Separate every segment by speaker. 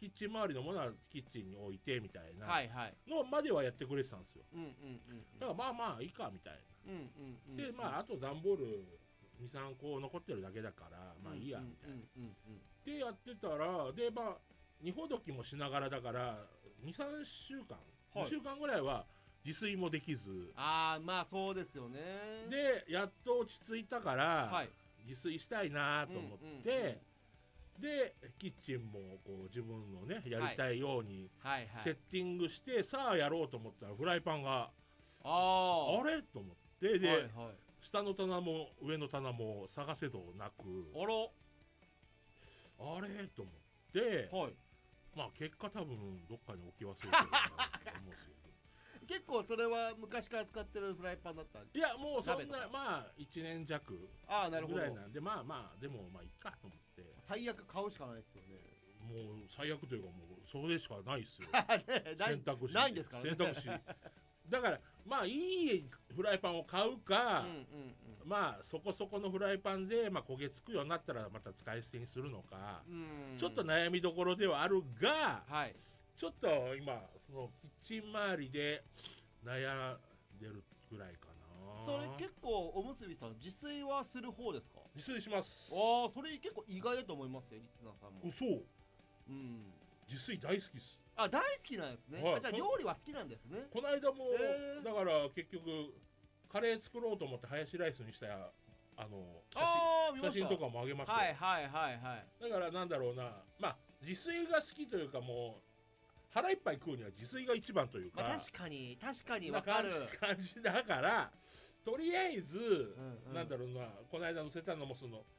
Speaker 1: キッチン周りのものはキッチンに置いてみたいな
Speaker 2: はいはい
Speaker 1: のまではやってくれてたんですよ。
Speaker 2: うんうんうん
Speaker 1: だからまあまあいいかみたい
Speaker 2: うんうんうん
Speaker 1: な。でまああと段ボール2、3個残ってるだけだからまあいいやみたいな。でやってたらでまあ荷ほどきもしながらだから2、3週間、
Speaker 2: はい
Speaker 1: 2週間ぐらいは自炊もできず
Speaker 2: ああまあそうですよね
Speaker 1: でやっと落ち着いたから、
Speaker 2: はい
Speaker 1: 自炊したいなと思って、でキッチンもこう自分のねやりたいように
Speaker 2: はいはい
Speaker 1: セッティングして、さあやろうと思ったらフライパンが
Speaker 2: あ
Speaker 1: あれと思ってで、
Speaker 2: はいはい
Speaker 1: 下の棚も上の棚も探せどなく
Speaker 2: あら
Speaker 1: あれと思って
Speaker 2: はい
Speaker 1: まあ結果多分どっかに置き忘れてるんだなと思うんですけど
Speaker 2: 結構それは昔から使ってるフライパンだったん
Speaker 1: いやもうそん
Speaker 2: 鍋とか
Speaker 1: なまあ1年弱
Speaker 2: ああなるほど
Speaker 1: ぐらいなんでまあまあでもまあいいかと思って
Speaker 2: 最悪買うしかないですよね
Speaker 1: もう最悪というかもうそれしかないですよ
Speaker 2: ね
Speaker 1: 選択肢
Speaker 2: ないんですからね
Speaker 1: 選択肢だからまあいいフライパンを買うか、
Speaker 2: うんうんうん
Speaker 1: まあそこそこのフライパンで、まあ、焦げつくようになったらまた使い捨てにするのか、
Speaker 2: うん
Speaker 1: ちょっと悩みどころではあるが
Speaker 2: はい
Speaker 1: ちょっと今そのキッチン周りで悩んでるぐらいかな。
Speaker 2: それ結構おむすびさん自炊はする方ですか
Speaker 1: 自炊します。
Speaker 2: ああそれ結構意外だと思いますよリスナーさんも
Speaker 1: 嘘
Speaker 2: うん
Speaker 1: 自炊大好きっす。
Speaker 2: あ大好きなんですね、
Speaker 1: はい
Speaker 2: あじゃあ料理は好きなんですね
Speaker 1: この間も、
Speaker 2: ー
Speaker 1: だから結局カレー作ろうと思ってハヤシライスにした写
Speaker 2: ああ見ました
Speaker 1: 真とかもあげましたよ、
Speaker 2: はいはいはいはい
Speaker 1: だからなんだろうなまあ自炊が好きというかもう腹いっぱい食うには自炊が一番というか、
Speaker 2: まあ確かにわかる
Speaker 1: 感じだからとりあえず、
Speaker 2: うん
Speaker 1: なんだろうなこの間載せたのもその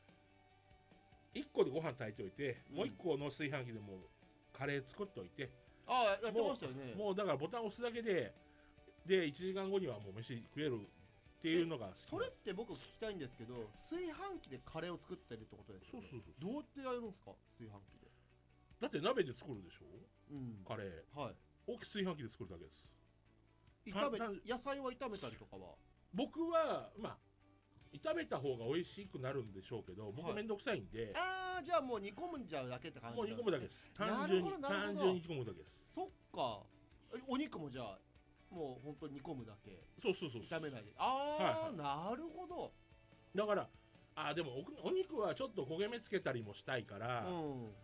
Speaker 1: 1個でご飯炊いておいて、もう1個の炊飯器でもうカレー作っておいて
Speaker 2: ああやってましたよね
Speaker 1: もうだからボタン押すだけで1時間後にはもう飯食えるっていうのが好き
Speaker 2: それって僕聞きたいんですけど炊飯器でカレーを作ってるってことですよね
Speaker 1: そうそうそう
Speaker 2: どうやってやるんですか炊飯器で
Speaker 1: だって鍋で作るでしょ
Speaker 2: うん
Speaker 1: カレー
Speaker 2: はい
Speaker 1: 大きい炊飯器で作るだけです
Speaker 2: 炒め
Speaker 1: たん
Speaker 2: 野菜は炒めたりとかは
Speaker 1: 僕はまあ炒めた方が美味しくなるんでしょうけど僕
Speaker 2: はい
Speaker 1: めんどくさいんで、
Speaker 2: ああじゃあもう煮込んじゃうだけって感じ
Speaker 1: もう煮込むだけです単
Speaker 2: な
Speaker 1: 純に
Speaker 2: るほどなるほど
Speaker 1: 単純に煮込むだけです
Speaker 2: そっかお肉もじゃあもう本当に煮込むだけ
Speaker 1: そうそうそう
Speaker 2: 炒めないでああ、
Speaker 1: はいはい
Speaker 2: なるほど
Speaker 1: だからでもお肉はちょっと焦げ目つけたりもしたいから、
Speaker 2: うん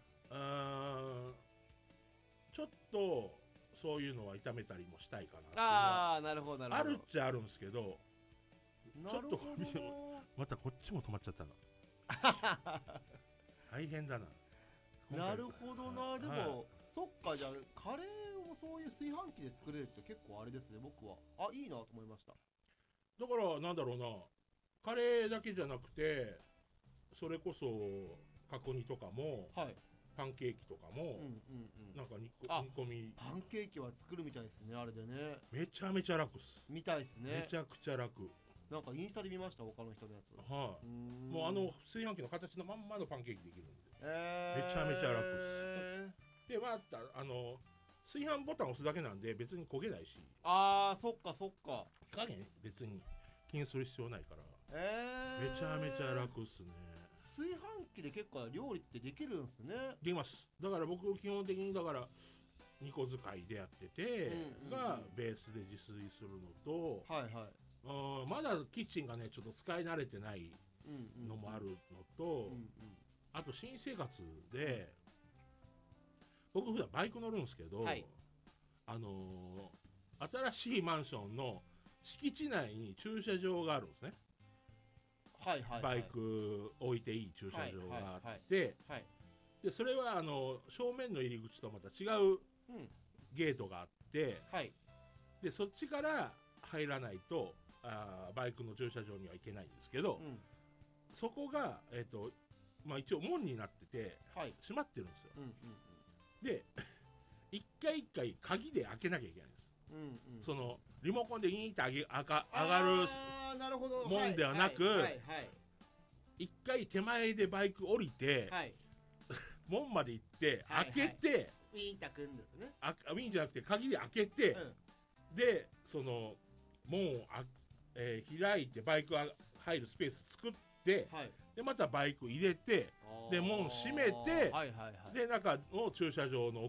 Speaker 1: ちょっとそういうのは炒めたりもしたいかなっていうのは
Speaker 2: ああなるほどな
Speaker 1: あ
Speaker 2: るほど
Speaker 1: るっちゃあるんですけど
Speaker 2: なるほど
Speaker 1: ちょっと見てまたこっちも止まっちゃったな大変だな
Speaker 2: なるほどな、
Speaker 1: はい
Speaker 2: でも、
Speaker 1: はい
Speaker 2: そっかじゃあカレーをそういう炊飯器で作れるって結構あれですね僕はあいいなと思いました
Speaker 1: だからなんだろうなカレーだけじゃなくてそれこそ角煮とかも
Speaker 2: はい
Speaker 1: パンケーキとかも、
Speaker 2: うんうんうん
Speaker 1: なんか煮
Speaker 2: あ
Speaker 1: 込み
Speaker 2: パンケーキは作るみたいですねあれでね
Speaker 1: めちゃめちゃ楽っす、
Speaker 2: みたいですね
Speaker 1: めちゃくちゃ楽
Speaker 2: なんかインスタで見ました他の人のやつ
Speaker 1: はい、もう炊飯器の形のまんまのパンケーキできるんでめちゃめちゃ楽でまた炊飯ボタン押すだけなんで別に焦げないし
Speaker 2: あーそっかそっか
Speaker 1: 火加減別に気にする必要ないから
Speaker 2: め
Speaker 1: めちゃめちゃ楽っすね
Speaker 2: 炊飯器で結構料理ってできるんですね
Speaker 1: できますだから僕基本的にだから2個使いでやってて、がベースで自炊するのと、
Speaker 2: はいはい
Speaker 1: まだキッチンがねちょっと使い慣れてないのもあるのと、あと新生活で僕普段バイク乗るんですけど、
Speaker 2: はい
Speaker 1: 新しいマンションの敷地内に駐車場があるんですね、
Speaker 2: はいはい
Speaker 1: バイク置いていい駐車場があって、
Speaker 2: はい
Speaker 1: でそれは正面の入り口とまた違うゲートがあって
Speaker 2: はい
Speaker 1: でそっちから入らないとバイクの駐車場には行けないんですけど、そこが、まあ、一応門になってて、閉まってるんですよ、で一回一回鍵で開けなきゃいけないんです、そのリモコンでイーンって上がるもんではなく一回手前でバイク降りて、門まで行って開けて、
Speaker 2: ウィーンって開くんですね
Speaker 1: ウィーンじゃなくて鍵で開けて、でその門を開いてバイクが入るスペース作って、でまたバイク入れてで門閉めて、で中の駐車場の